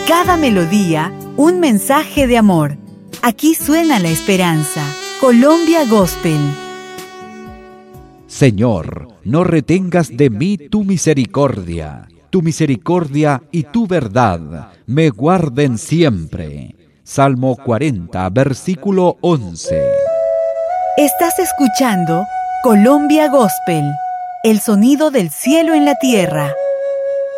cada melodía, un mensaje de amor. Aquí suena la esperanza. Colombia Gospel. Señor, no retengas de mí tu misericordia y tu verdad me guarden siempre. Salmo 40, versículo 11. Estás escuchando Colombia Gospel, el sonido del cielo en la tierra.